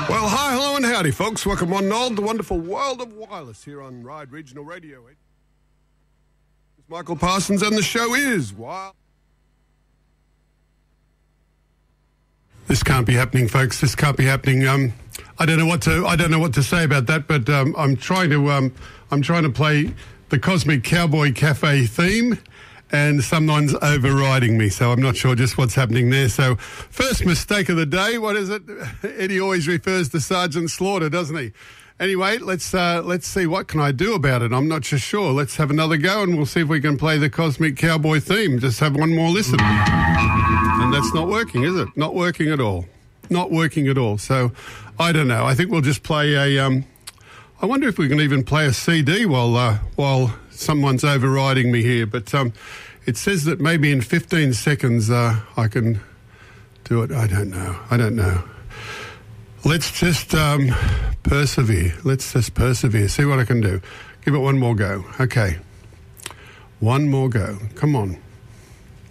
Well, hi, hello and howdy, folks. Welcome one and all to the wonderful world of wireless here on Ride Regional Radio. It's Michael Parsons and the show is Wild. This can't be happening, folks. This can't be happening. I don't know what to say about that, but I'm trying to play the Cosmic Cowboy Cafe theme, and someone's overriding me, so I'm not sure just what's happening there. So, first mistake of the day, what is it? Eddie always refers to Sergeant Slaughter, doesn't he? Anyway, let's see, what can I do about it? I'm not just sure. Let's have another go, and we'll see if we can play the Cosmic Cowboy theme. Just have one more listen. And that's not working, is it? Not working at all. Not working at all. So, I don't know. I think we'll just play a... I wonder if we can even play a CD while someone's overriding me here, but it says that maybe in 15 seconds I can do it. I don't know. Let's just persevere. See what I can do. Give it one more go. Okay. One more go. Come on.